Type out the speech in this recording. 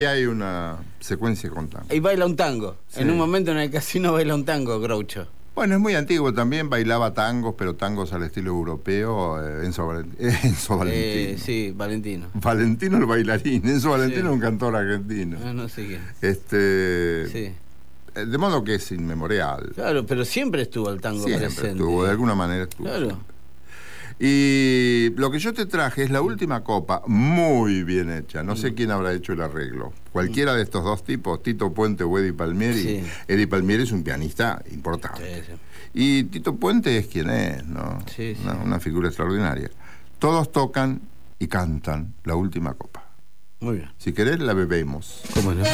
Y hay una secuencia con tango. Y baila un tango. Sí. En un momento en el casino baila un tango, Groucho. Bueno, es muy antiguo también, bailaba tangos, pero tangos al estilo europeo, Enzo Valentino. Sí, Valentino. Valentino el bailarín, Enzo Valentino Sí. un cantor argentino. No sé quién. Sí. Sí. De modo que es inmemorial. Claro, pero siempre estuvo el tango Siempre presente. estuvo, de alguna manera estuvo. Claro. Siempre. Y lo que yo te traje es la última copa, muy bien hecha. No sé quién habrá hecho el arreglo. Cualquiera de estos dos tipos, Tito Puente o Eddie Palmieri. Sí. Eddie Palmieri es un pianista importante. Sí. Y Tito Puente es quien es, ¿no? Sí. Una figura extraordinaria. Todos tocan y cantan la última copa. Muy bien. Si querés, la bebemos. ¿Cómo no?